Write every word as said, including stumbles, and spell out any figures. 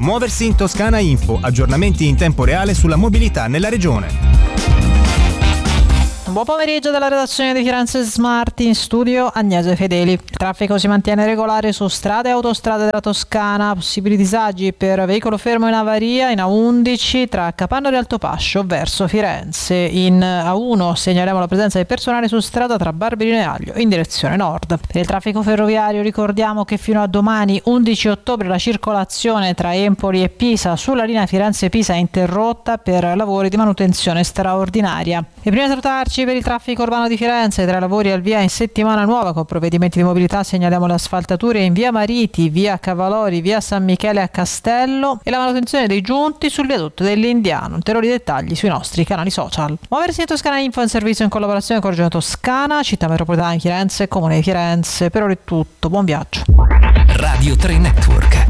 Muoversi in Toscana Info, aggiornamenti in tempo reale sulla mobilità nella regione. Buon pomeriggio dalla redazione di Firenze Smart, in studio Agnese Fedeli. Il traffico si mantiene regolare su strade e autostrade della Toscana, possibili disagi per veicolo fermo in avaria in A undici tra Capanno e Altopascio verso Firenze. In A uno segnaliamo la presenza di personale su strada tra Barberino e Aglio in direzione nord. Per il traffico ferroviario ricordiamo che fino a domani undici ottobre la circolazione tra Empoli e Pisa sulla linea Firenze-Pisa è interrotta per lavori di manutenzione straordinaria. E prima di salutarci, per il traffico urbano di Firenze, tra lavori al via in settimana nuova con provvedimenti di mobilità segnaliamo le asfaltature in via Mariti, via Cavalori, via San Michele a Castello e la manutenzione dei giunti sul viadotto dell'Indiano. Ulteriori dettagli sui nostri canali social. Muoversi in Toscana Info è un servizio in collaborazione con Regione Toscana, Città Metropolitana di Firenze e Comune di Firenze. Per ora è tutto, buon viaggio. Radio tre Network.